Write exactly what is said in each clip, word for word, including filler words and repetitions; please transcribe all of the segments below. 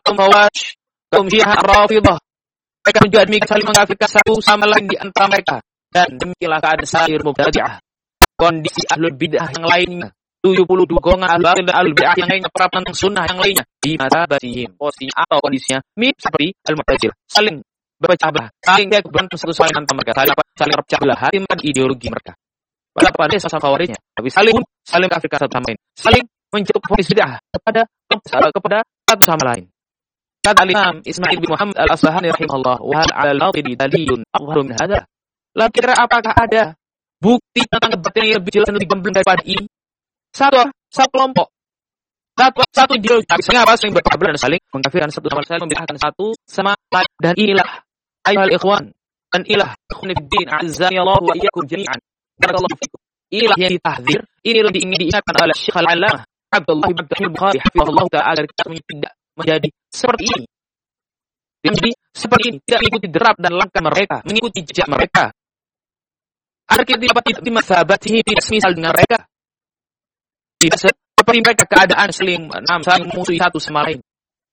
kaum Khawarij, kaum Syiah Rafidhah. Mereka juga demikian saling mengkafirkan satu sama lain di antara mereka. Dan demikianlah keadaan sair mubtadi'ah. Kondisi ahlul bid'ah yang lainnya. tujuh puluh dua golongan ahlul batil dan ahlul bid'ah yang lainnya, para penentang sunnah yang lainnya. Di mazhabatihim, posisinya atau kondisinya mirip seperti al-Mu'tazilah. Saling berpecah belah, saling berantem satu sama lain mereka, saling apa? Saling berpecah belah hati dan ideologi mereka. Pada pada sama Khawarijnya, tapi saling saling kafirkan satu sama lain, saling menjatuhkan vonis bid'ah kepada kepada satu sama lain. Kata Imam Ismail bin Muhammad al-Asbahani rahimahullah, wa hal 'ala al-batili dalilun adhharu min hadha. Lalu kira apakah ada bukti tentang kebatilan yang lebih jelas dan lebih gamblang daripada ini? Satu satu kelompok, satu satu ideologi, misalnya apa? Saling berpecah belah dan saling mengkafirkan satu sama lain, membid'ahkan satu sama lain. Dan inilah ayyuhal ikhwan, dan inilah ikhwan fiddin, a'azzani Allah wa iyyakum jami'an. Barakallahu fikum. Inilah yang ditahdzir, inilah yang diingatkan oleh Syekh Al-Allamah Abdullah bin Abdul Bukhari hafizahullah taala agar kita tidak menjadi seperti ini. Jadi seperti ini, tidak mengikuti derap dan langkah mereka, mengikuti jejak mereka. Agar kita dapat tidak dimasabatihi, tidak semisal dengan mereka. Tidak seperti mereka keadaan saling saling memusuhi satu sama lain.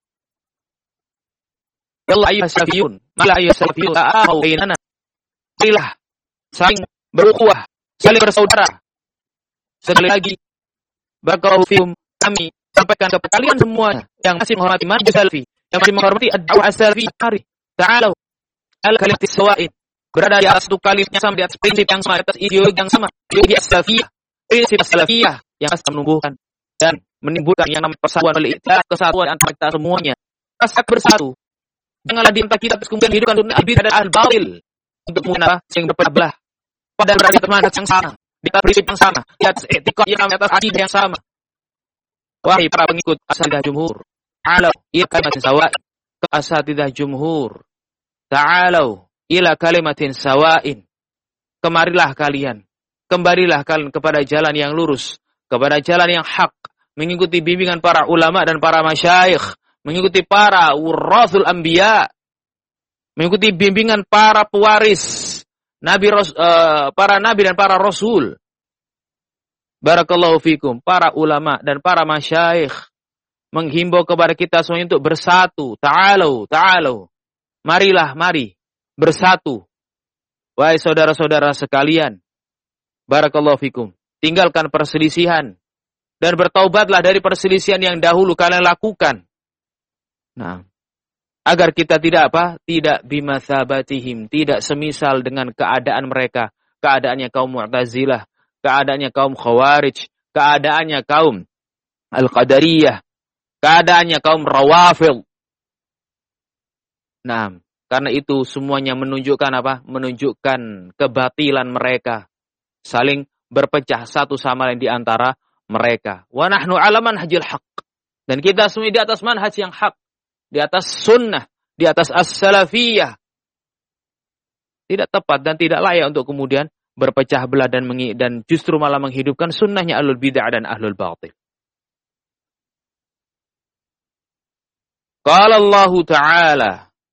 Ya Allah ayyuhas salafiyun, mala ayyuhas salafiyun ta'ahu bainana. Marilah saling berukhuwah, saling bersaudara. Sekali lagi, barakallahu fikum, kami sampaikan kepada kalian semua yang masih menghormati manhaj salafi, yang masih menghormati ad-da'wah as-salafi, mari ta'alu al-kalimati sawa'id, berada di atas satu kalimat yang sama, di atas prinsip yang sama, di atas ideologi yang sama, ideologi as-salafiyah, prinsip as-salafiyah yang akan menumbuhkan dan menimbulkan yang namanya persatuan oleh ikhlas, kesatuan antara kita semuanya. Kita bersatu. Janganlah di antara kita terus kemudian hidupkan sunnah al-bid'ah dan al-batil untuk mengenal yang berpecah belah. Padahal berada di atas manhaj yang sama, di atas prinsip yang sama, di atas etika yang sama, di atas akidah yang sama. Wahai para pengikut asatidzah jumhur, ta'alau ila kalimatin sawa'in. Asatidzah jumhur, ta'alau ila kalimatin sawa'in. Kemarilah kalian, kembalilah kalian kepada jalan yang lurus, kepada jalan yang hak, mengikuti bimbingan para ulama dan para masyayikh, mengikuti para warathul anbiya, mengikuti bimbingan para pewaris nabi uh, para nabi dan para rasul. Barakallahu fikum, para ulama dan para masyayikh menghimbau kepada kita semuanya untuk bersatu. Ta'alu, ta'alu. Marilah, mari bersatu. Wahai saudara-saudara sekalian, barakallahu fikum, tinggalkan perselisihan dan bertaubatlah dari perselisihan yang dahulu kalian lakukan. Nah, agar kita tidak apa? Tidak bimatsabatihim, tidak semisal dengan keadaan mereka, keadaannya kaum Mu'tazilah, keadaannya kaum Khawarij, keadaannya kaum Al-Qadariyah, keadaannya kaum Rawafidh. Nah, karena itu semuanya menunjukkan apa? Menunjukkan kebatilan mereka, saling berpecah satu sama lain di antara mereka. Wa nahnu 'ala manhajil haqq. Dan kita semua di atas manhaj yang hak, di atas sunnah, di atas as-salafiyah. Tidak tepat dan tidak layak untuk kemudian berpecah belah dan mengi- dan justru malah menghidupkan sunnahnya ahlul bid'ah dan ahlul batil. Qala Allah Ta'ala,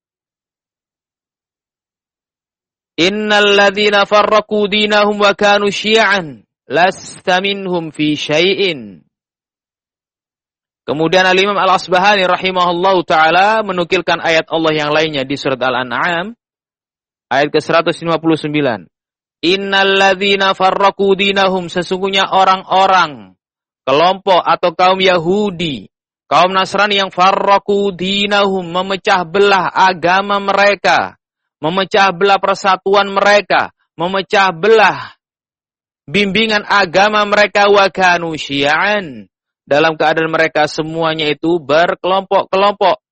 Innal ladzina farraqu dinahum wa kanu syi'an lasta minhum fi syai'in. Kemudian Al-Imam Al-Asbahani rahimahullahu ta'ala menukilkan ayat Allah yang lainnya di surat Al-An'am ayat ke seratus lima puluh sembilan. Innal ladzina farraqu dinahum, sesungguhnya orang-orang kelompok atau kaum Yahudi, kaum Nasrani yang farraqu dinahum, memecah belah agama mereka, memecah belah persatuan mereka, memecah belah bimbingan agama mereka, wa kanu syi'an, dalam keadaan mereka semuanya itu berkelompok-kelompok.